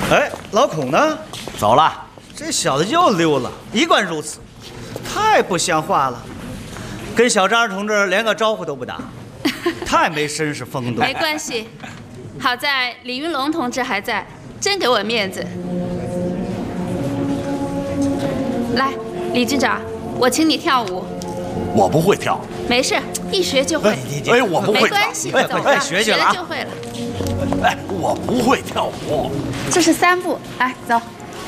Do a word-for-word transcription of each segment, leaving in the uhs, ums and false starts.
哎，老孔呢？ 走了。 这小子又溜了，一贯如此，太不像话了。跟小张同志连个招呼都不打，太没绅士风度。 没关系，好在李云龙同志还在，真给我面子。来，李局长，我请你跳舞。 我不会跳。 没事，一学就会。 哎，我不会。 没关系，走吧，学了就会了。 哎，我不会跳舞。 这是三步，来走。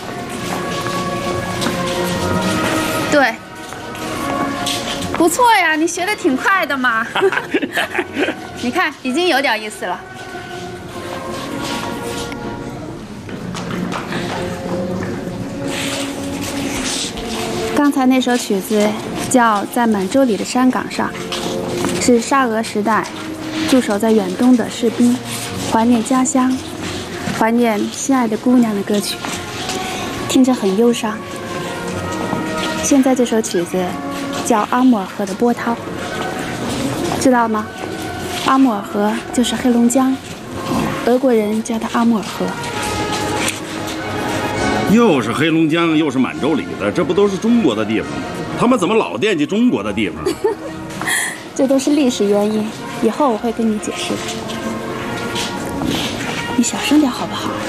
对，不错呀，你学的挺快的嘛。你看，已经有点意思了。刚才那首曲子叫《在满洲里的山岗上》，是沙俄时代驻守在远东的士兵怀念家乡、怀念心爱的姑娘的歌曲，听着很忧伤。现在这首曲子叫《阿穆尔河的波涛》，知道吗？阿穆尔河就是黑龙江，俄国人叫它阿穆尔河。 又是黑龙江，又是满洲里的，这不都是中国的地方吗？他们怎么老惦记中国的地方？ 这都是历史原因，以后我会跟你解释的。你小声点好不好？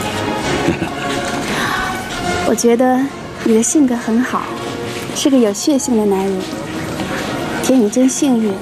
我觉得你的性格很好，是个有血性的男人。田雨真幸运，